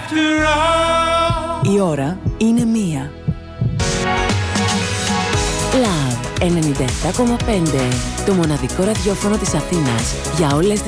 after all. Η ώρα είναι 1. Love 97,5. Το μοναδικό ραδιόφωνο της Αθήνας για όλες τις